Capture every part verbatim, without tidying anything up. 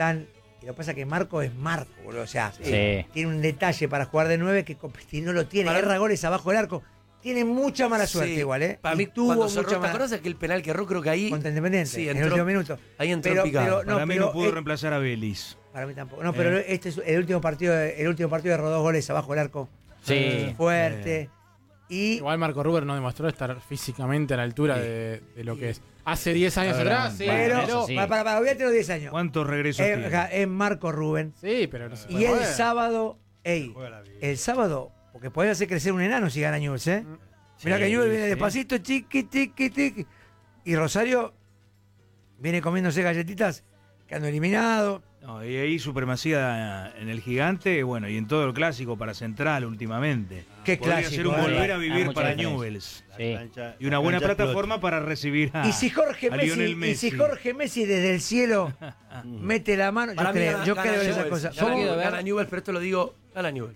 están... Y lo que pasa es que Marco es Marco, boludo. O sea, Sí. tiene un detalle para jugar de nueve que Copesti no lo tiene. Para- Erra goles abajo del arco. Tiene mucha mala suerte Sí. igual, ¿eh? Para Y mí, tuvo cuando mucha cerró, ¿te mala... acordás aquel penal que erró? Creo que ahí... Contra Independiente, Sí, en el entró- último minuto. ahí entró Pero- picado. pero- no, Para mí pero no pudo es- reemplazar a Vélez. Para mí tampoco. No, pero Eh. este es el último partido, el último partido de dos goles abajo del arco. Sí. Fuerte. Y Igual Marco Ruber no demostró estar físicamente a la altura Sí. de, de lo que es. Hace diez años Ahora, atrás, sí. pero, eso sí. para, para, para, olvídate los diez años. ¿Cuántos regresos Es, tiene? es Marco Rubén. Sí, pero no se puede Y el mover. sábado, ey, el sábado, porque podés hacer crecer un enano si gana Newell's, ¿eh? Mirá que Newell's viene sí. despacito, chiqui, tiqui, tiqui. Y Rosario viene comiéndose galletitas, quedando eliminado. No, y ahí supremacía en el Gigante, bueno, y en todo el clásico para Central últimamente. Qué Podría clásico, ser un ¿eh? volver a Hay vivir mucha para diferencia. Newell's. Sí. Y una buena plataforma para recibir a, Y si Jorge a Messi, Lionel y Messi. si Jorge Messi desde el cielo mete la mano, yo Para mí creo, gana- yo gana creo en esas Newell's. cosas. Gana, Yo quiero Newell's, ver- gana Newell's, pero esto lo digo, gana Newell's.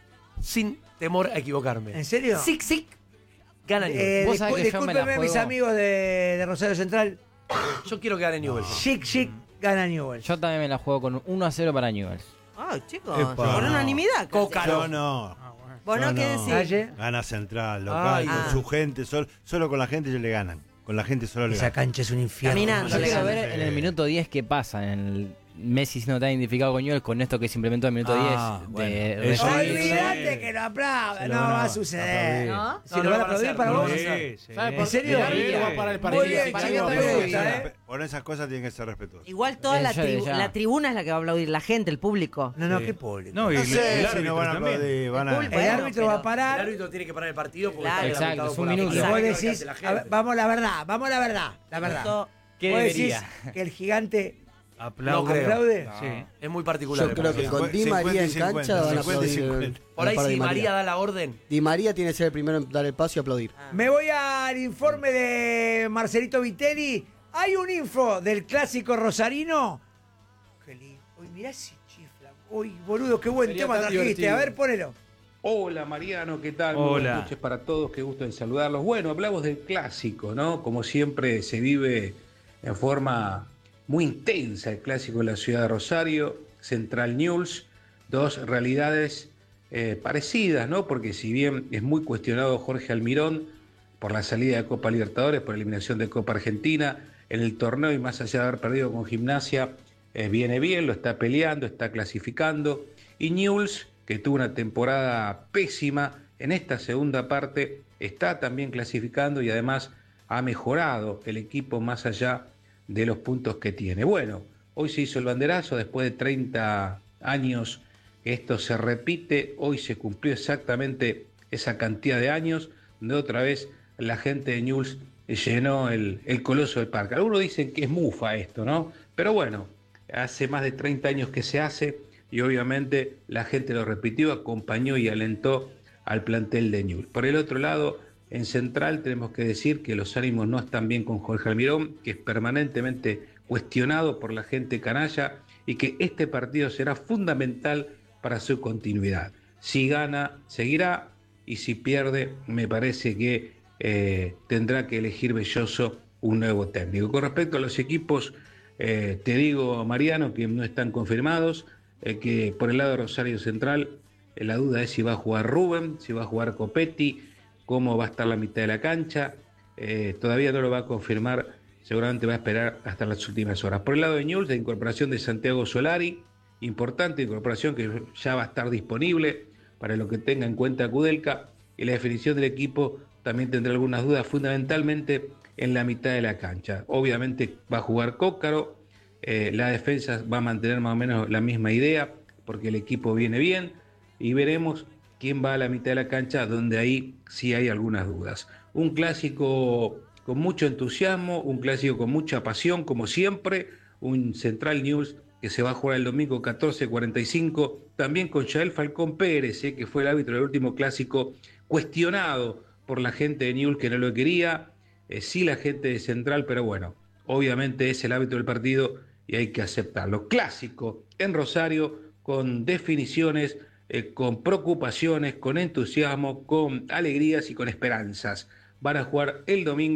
Sin temor a equivocarme. ¿En serio? Sí, sí. Gana Newell's. Eh, Vos sabés discul- que yo me la discúlpenme mis juego. amigos de, de Rosario Central. Yo quiero que gane Newell's. Chic, chic, gana Newell's. Yo también me la juego con un uno a cero para Newell's. Ay, chicos, Epa. por unanimidad. casi. Cócaro. Yo no. Ah, bueno. ¿Vos no Yo qué no. decís? Calle. Gana Central, local, Ay, con ah. su gente. Solo, solo con la gente ellos le ganan. Con la gente solo le Esa ganan. cancha es un infierno. Caminando. Yo le quiero gana. ver en el minuto diez qué pasa. En el Messi siendo tan identificado con Newell's con esto que se implementó en el minuto Ah, diez. bueno, de eso referirse. Olvídate que lo aplaudan. Se No lo van a va a suceder. aplaudir. ¿No? Si No, lo no van a lo van a aplaudir hacer, para no lo vos. van a hacer. Sí, ¿Sabe sí. por- ¿En serio? El árbitro va a parar el partido. Muy bien, Para mí chicos, también me me gusta, gusta. ¿eh? Por esas cosas tienen que ser respetuosos. Igual toda Eh, la, ya, tribu- ya. la tribuna es la que va a aplaudir, la gente, el público. No, no, Sí. qué público. No, y No el, sé el si árbitro no van a también. aplaudir, van El a... pulpo. El Bueno, árbitro va a pero- El parar. árbitro tiene que parar el partido porque Claro. está Exacto, afectado es un por la minuto. Y prensa, vos que es lo que decís, hace la a gente. ver, vamos a la verdad, vamos a la verdad, la verdad. Eso- ¿Qué Vos decís debería? que el gigante Aplaude. No creo. aplaude. Sí. Es muy particular. Yo me creo parece. que con Di María en cancha van a aplaudir. cincuenta. Por ahí para si Di María da la orden. Di María tiene que ser el primero en dar el paso y aplaudir. Me voy al informe de Marcelito Vitelli. Hay un info del clásico rosarino. Qué lindo. Uy, mirá si chifla. Uy, boludo, qué buen Sería tema tan trajiste. divertido. A ver, ponelo. Hola Mariano, ¿qué tal? Muy Hola. buenas noches para todos, qué gusto en saludarlos. Bueno, hablamos del clásico, ¿no? Como siempre se vive en forma muy intensa el clásico de la ciudad de Rosario, Central Newell's, dos realidades eh, parecidas, ¿no? Porque si bien es muy cuestionado Jorge Almirón por la salida de Copa Libertadores, por eliminación de Copa Argentina, en el torneo y más allá de haber perdido con Gimnasia, eh, viene bien, lo está peleando, está clasificando. Y Newell's, que tuvo una temporada pésima, en esta segunda parte está también clasificando y además ha mejorado el equipo más allá de los puntos que tiene. Bueno, hoy se hizo el banderazo después de treinta años que esto se repite, hoy se cumplió exactamente esa cantidad de años, donde otra vez la gente de Newell's llenó el, el Coloso del Parque. Algunos dicen que es mufa esto, ¿no? Pero bueno, hace más de treinta años que se hace y obviamente la gente lo repitió, acompañó y alentó al plantel de Newell's. Por el otro lado, en Central tenemos que decir que los ánimos no están bien con Jorge Almirón, que es permanentemente cuestionado por la gente canalla y que este partido será fundamental para su continuidad. Si gana, seguirá, y si pierde, me parece que eh, tendrá que elegir Belloso un nuevo técnico. Con respecto a los equipos, eh, te digo, Mariano, que no están confirmados, eh, que por el lado de Rosario Central, eh, la duda es si va a jugar Rubén, si va a jugar Copetti, cómo va a estar la mitad de la cancha, eh, todavía no lo va a confirmar, seguramente va a esperar hasta las últimas horas. Por el lado de Newell's, la incorporación de Santiago Solari, importante incorporación que ya va a estar disponible para lo que tenga en cuenta Kudelka, y la definición del equipo también tendrá algunas dudas, fundamentalmente en la mitad de la cancha. Obviamente va a jugar Cócaro, eh, la defensa va a mantener más o menos la misma idea, porque el equipo viene bien, y veremos quién va a la mitad de la cancha, donde ahí sí hay algunas dudas. Un clásico con mucho entusiasmo, un clásico con mucha pasión, como siempre, un Central Newell's que se va a jugar el domingo catorce cuarenta y cinco, también con Yael Falcón Pérez, eh, que fue el árbitro del último clásico, cuestionado por la gente de Newell's que no lo quería, eh, sí la gente de Central, pero bueno, obviamente es el árbitro del partido y hay que aceptarlo. Clásico en Rosario, con definiciones, eh, con preocupaciones, con entusiasmo, con alegrías y con esperanzas. Van a jugar el domingo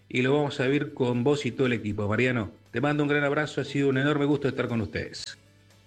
y lo vamos a vivir con vos y todo el equipo. Mariano, te mando un gran abrazo, ha sido un enorme gusto estar con ustedes.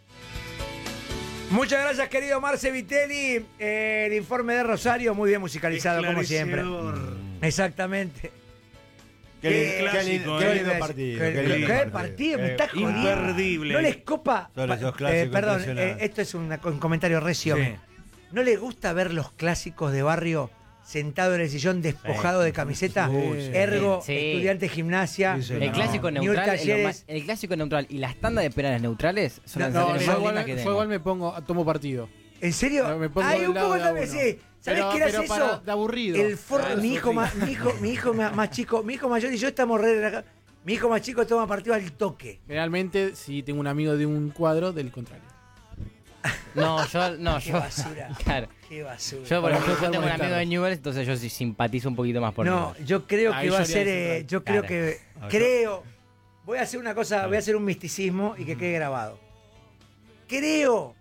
Muchas gracias, querido Marce Vitelli. Eh, el informe de Rosario, muy bien musicalizado, como siempre. Exactamente. Qué, Qué lindo, clásico, qué eh. lindo Qué- partido. qué- Qué qué lindo partido, me está jodiendo. Imperdible. ¿No les copa? Son esos Pa- clásicos eh, perdón, impresionantes. eh, esto es una- un comentario recio. Sí. ¿No les gusta ver los clásicos de barrio sentado en el sillón despojado de camiseta? Uy, sí. Ergo, Sí. estudiante de gimnasia. Sí, señor. El clásico Newell's neutral, es lo Talleres. más- el clásico neutral y las tandas de penales neutrales son las No, No, sensaciones yo más igual, lindas que yo tengo. igual me pongo, tomo partido. ¿En serio? Me pongo Hay del un lado poco de también, uno. sí. ¿Sabés Pero- qué era pero eso? para- de aburrido. El for- Ah, mi, eso hijo sí. más, mi hijo mi hijo más, más chico, mi hijo mayor y yo estamos re acá. Mi hijo más chico toma partido al toque. Generalmente, si tengo un amigo de un cuadro, del contrario. No, yo, no, Qué yo. basura. Claro. Qué basura. Yo, por Para ejemplo, no yo tengo un molestarlos. amigo de Newell's, entonces yo sí simpatizo un poquito más por No, Newell's. yo creo Ahí que va a yo ser. haría eh, el yo creo Claro. que. Ah, yo- Creo. Voy a hacer una cosa, voy a hacer un misticismo y que quede grabado. Creo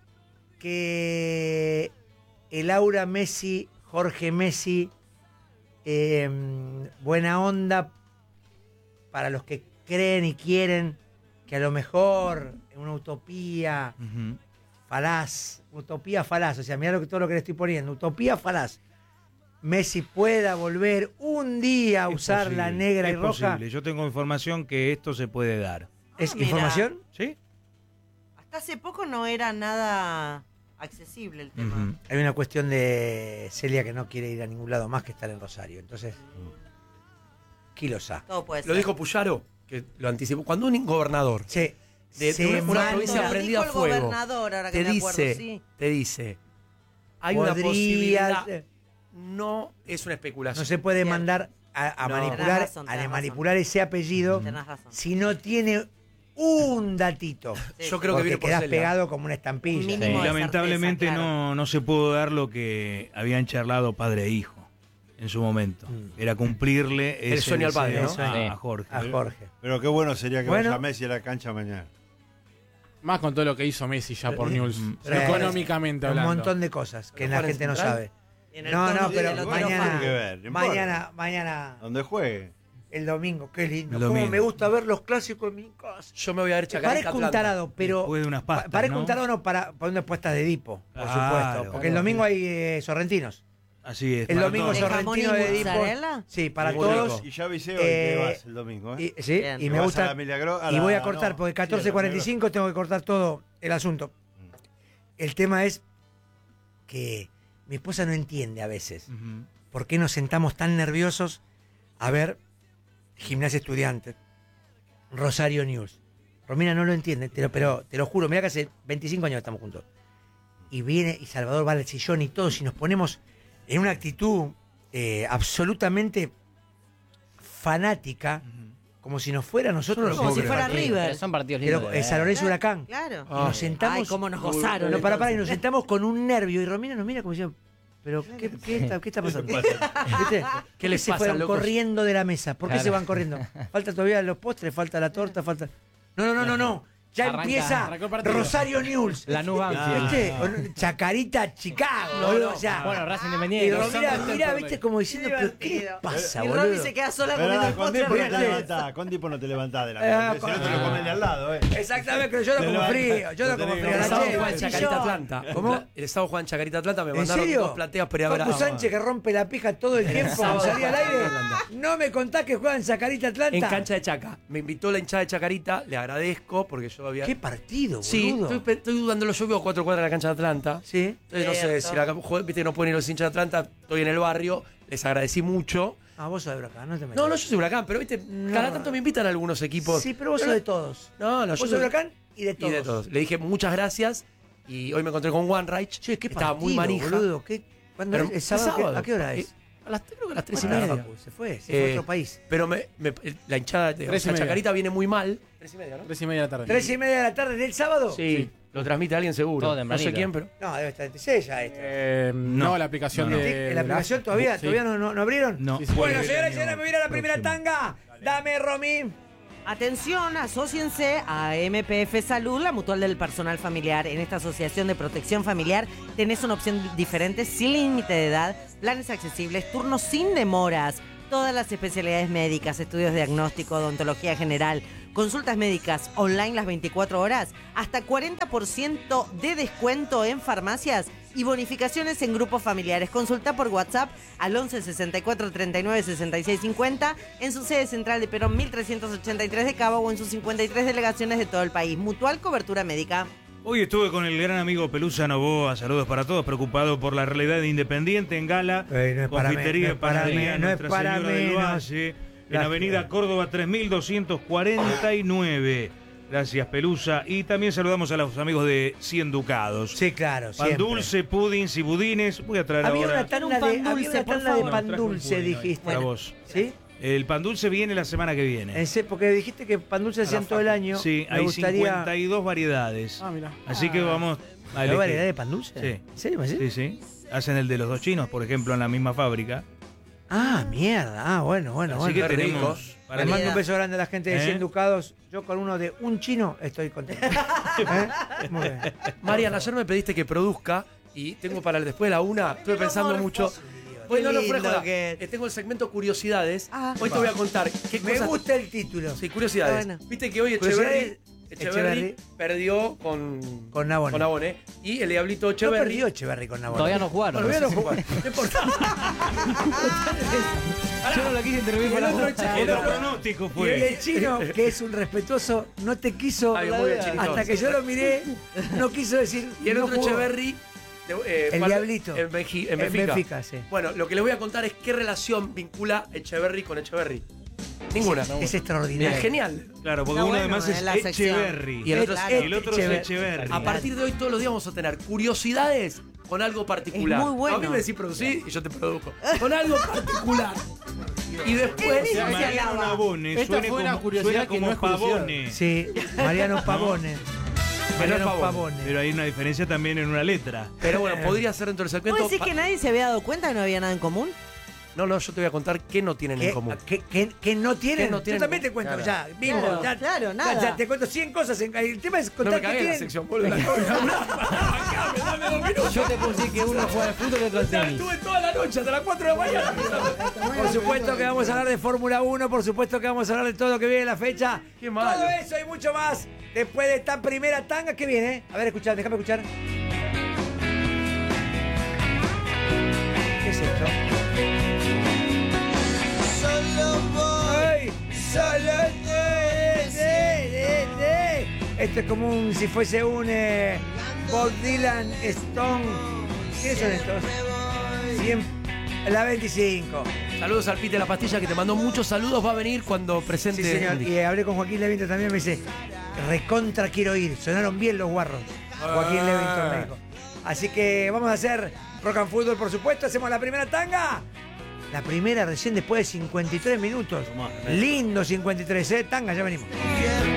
que el aura Messi, Jorge Messi, eh, buena onda para los que creen y quieren que a lo mejor en una utopía Ujú. falaz, utopía falaz, o sea, mirá lo que, todo lo que le estoy poniendo, utopía falaz. Messi pueda volver un día a Es usar posible, la negra es y roja. posible. Yo tengo información que esto se puede dar. ¿Es Ah, mira. información? ¿Sí? Hasta hace poco no era nada accesible el tema. Ujú. Hay una cuestión de Celia que no quiere ir a ningún lado más que estar en Rosario. Entonces, kilosa. Todo puede ser. Lo dijo Puyaro, que lo anticipó. Cuando un gobernador Sí. de, se de una, una manda- provincia Lo prendida a dijo el fuego gobernador, ahora que te me acuerdo, dice, sí. te dice, hay una podría posibilidad, ser- no es una especulación. No se puede Cierto. mandar a, a No. manipular, Tenés razón, a tenés manipular ese apellido Tenés razón. si no tiene un datito. Sí, Yo sí. creo que Porque viene por quedás Celia. pegado como una estampilla. Mínimo Y de lamentablemente certeza, claro. no, no se pudo dar lo que habían charlado padre e hijo en su momento. Mm. Era cumplirle El ese sueño al padre, deseo ¿no? a, Sí. a Jorge. A Jorge. Pero qué bueno sería que Bueno. vaya Messi a la cancha mañana. Más con todo lo que hizo Messi ya por Eh, Newell's. mm, eh, Económicamente Un hablando. montón de cosas que ¿Pero la jugar en gente no Central? sabe. En el No, tono no, de pero lo que mañana, no tiene que ver, no importa. mañana, mañana, Donde juegue. el domingo, qué lindo. El Cómo domingo. me gusta ver los clásicos en mi casa. Yo me voy a ver Chacarita Parezco un Atlanta. tarado, pero Después de unas pa- pastas, parezco ¿no? un tarado no para poner puestas de Edipo, por Claro, supuesto. Porque el claro. domingo hay eh, sorrentinos. Así es. El para domingo todos. ¿De jamón sorrentino y de Edipo. mozzarella? Sí, para Muy todos. rico. Y ya avisé hoy Eh, que vas el domingo, ¿eh? Y, sí, Bien. y Que me vas gusta. a la Milagro- a y la- voy a cortar, no, porque sí, catorce cuarenta y cinco tengo que cortar todo el asunto. El tema es que mi esposa no entiende a veces Ujú. por qué nos sentamos tan nerviosos a ver Gimnasia Estudiante, Rosario News. Romina no lo entiende, te lo- pero te lo juro, mira que hace veinticinco años que estamos juntos. Y viene y Salvador va al sillón y todos, y nos ponemos en una actitud eh, absolutamente fanática, como si nos fuera a nosotros. Como si los- fuera Sí, River. pero son partidos lindos. Pero de eh, ver. San Lorenzo Huracán. Claro. Y nos sentamos. Ay, cómo nos gozaron. No, para, para, y nos entonces. sentamos con un nervio. Y Romina nos mira como diciendo, ¿pero qué, qué está, qué está pasando? ¿Viste? ¿Qué les se pasa, fueron locos? corriendo de la mesa? ¿Por qué Claro. se van corriendo? Falta todavía los postres, falta la torta, falta. No, no, no, no, no. Ya Arranca- empieza arrancó el partido. Rosario News. La Nube Banfield. ¿Viste? O no, Chacarita, Chicago. boludo, o sea, Bueno, Racing y Independiente. Romina, mira, viste, como diciendo, ¿pero qué les pasa, Y Romy boludo? se queda sola Pero comiendo el con postre. Dipo no te ¿viste? levantás, con Dipo no te levantás de la Ah, mesa. Si no con- te lo comen de al lado, ¿eh? Exactamente, pero yo no Te como levanta- frío. Yo no te como tenés frío. que El La sábado che, juega en el Chacarita sillón. Atlanta. ¿Cómo? El sábado juega en Chacarita Atlanta. Me ¿En mandaron serio? dos plateas para ver Paco a- Sánchez que rompe la pija todo el tiempo cuando salía al aire. No me contás que juega en Chacarita Atlanta. en cancha de Chaca. Me invitó la hinchada de Chacarita. Le agradezco porque yo había... ¿Qué partido, Sí, boludo? estoy, pe- estoy dudando. Yo vivo a cuatro cuadras de la cancha de Atlanta. Sí. Entonces no sé Cierto. si la juego- viste que no pueden ir los hinchas de Atlanta. Estoy en el barrio. Les agradecí mucho. Ah, vos sos de Huracán, no te metas. No, no, yo soy Huracán, pero viste, cada tanto me invitan a algunos equipos. Sí, pero vos sos de todos. No, no, Vos yo sos soy de Huracán y de y todos. de todos. Le dije muchas gracias y hoy me encontré con One Reich. Che, qué Estaba partido, muy manija. boludo. ¿Qué, ¿Cuándo Pero es? ¿El es sábado? sábado. ¿A qué hora es? Eh, A las, creo que a las tres y Bueno, media. Facu, se fue, se fue a Eh, otro país. Pero me, me- la hinchada de Tres y la media. Chacarita viene muy mal. Tres y media, ¿no? Tres y media de la tarde. ¿Tres y media de la tarde del sábado? Sí, lo transmite alguien seguro. Todo no sé tempranito. quién, pero. No, debe estar veintiséis ya esto. Eh, no, la aplicación No, no. de. ¿En la aplicación todavía? Sí. ¿Todavía no, no, no abrieron? No. Sí, sí. Bueno, Sí, señoras y sí, señores, me viene la primera próximo. tanga. Dame, Romy. Atención, asóciense a M P F Salud, la mutual del personal familiar. En esta asociación de protección familiar tenés una opción diferente, sin límite de edad, planes accesibles, turnos sin demoras. todas las especialidades médicas, estudios de diagnóstico, odontología general, consultas médicas online las veinticuatro horas, hasta cuarenta por ciento de descuento en farmacias y bonificaciones en grupos familiares. Consulta por WhatsApp al once sesenta y cuatro treinta y nueve sesenta y seis cincuenta en su sede central de Perón mil trescientos ochenta y tres de Cabo o en sus cincuenta y tres delegaciones de todo el país. Mutual Cobertura Médica. Hoy estuve con el gran amigo Pelusa Novoa, saludos para todos, preocupado por la realidad de Independiente en Gala, Ey, no es para confitería me- no es para Panadería me- no es Nuestra para Señora del menos. Valle, en Gracias. Avenida Córdoba tres mil doscientos cuarenta y nueve. Gracias, Pelusa. Y también saludamos a los amigos de Cien Ducados. Sí, claro, Pan siempre. dulce, pudins y budines. Voy a traer Había ahora una tanda Un pan de, había dulce, una por tanda de favor. pan traje un dulce, pudín hoy dijiste. para vos. ¿Sí? El pan dulce viene la semana que viene. En se- porque dijiste que pan dulce hacían todo el año. Sí, Me hay gustaría... cincuenta y dos variedades. Ah, mira. Así que vamos a ¿Hay elegir. variedad de pan dulce? Sí. ¿En serio? ¿Me decís? Sí, sí. Hacen el de los dos chinos, por ejemplo, en la misma fábrica. Ah, mierda. Ah, bueno, bueno, Así bueno. que Qué rico. tenemos... para Le mando Variedad. un beso grande a la gente de ¿Eh? cien Ducados. Yo con uno de un chino estoy contento. ¿Eh? Muy bien. Marian, ayer me pediste que produzca y tengo para el después de la una, estuve pensando mucho. Bueno, no, Qué fuera de lindo joda. que es. Eh, Tengo el segmento Curiosidades. Ah. Hoy te voy a contar qué Me cosas. gusta el título. Sí, curiosidades. Bueno. Viste que hoy Curiosidades, Echeverry, Echeverry Echeverry. perdió con, Con Nabone. con Nabone. Y el Diablito No Echeverry. perdió Echeverry con Nabone. Todavía no jugaron. Bueno, no jugó. No importa. Yo no lo quise interrumpir Y por el la otro boca. Eche- El otro pronóstico Y el fue. de chino, que es un respetuoso, no te quiso. Ay, muy bien, Chinito. hasta que yo lo miré, no quiso decir. Y el no otro jugó. Echeverry. eh, El fue- Diablito. En, Benji- en En Benfica. Benfica, sí. Bueno, lo que les voy a contar es qué relación vincula Echeverry con Echeverry. Ninguna. Es extraordinario. Es genial. Claro, porque Está uno bueno, además es es la sección. Echeverry. Y el otro, Claro. es, Y el otro es Echeverry. Echeverry. A partir de hoy todos los días vamos a tener curiosidades con algo particular. Es muy bueno. A mí me decís producir y yo te produzco. Con algo particular. Y después... Él mismo se Mariano alaba. Nabone Esta suena fue una como, curiosidad suena que como no es curiosidad. Pavone. Sí, Mariano Pavone. Mariano Pavone. Pavone. Pero hay una diferencia también en una letra. Pero bueno, podría ser dentro del segmento... ¿Vos decís que nadie se había dado cuenta que no había nada en común? No, no, yo te voy a contar qué no tienen en ¿Qué, común. qué- qué- qué no tienen? ¿Qué no tienen? Yo también te cuento, Claro. ya, mismo. Claro, ya, claro, ya- nada. ya te cuento cien cosas. En, el tema es No contar me qué cagué en la tienen. sección, boludo. Yo te puedo decir que uno juega al fútbol y otro al tenis. Estuve toda la noche hasta las cuatro de la mañana. Por supuesto que vamos a hablar de Fórmula uno, por supuesto que vamos a hablar de todo lo que viene en la fecha. Qué malo. Todo eso y mucho más después de esta primera tanga que viene. A ver, escuchad, déjame escuchar. ¿Qué es esto? ¡Ay! ¡Solo de, de, de, de! Esto es como un, si fuese un eh, Bob Dylan, Stone. ¿Quiénes son estos? cien, la veinticinco. Saludos al Pite de la Pastilla que te mandó muchos saludos. Va a venir cuando presente. Sí, señor. Y eh, hablé con Joaquín Levington también, me dice, recontra quiero ir. Sonaron bien los guarros. Joaquín Levington me dijo. Así que vamos a hacer Rock and Fútbol, por supuesto. Hacemos la primera tanga. La primera recién después de cincuenta y tres minutos. Lindo cincuenta y tres, ¿eh? Tanga, ya venimos.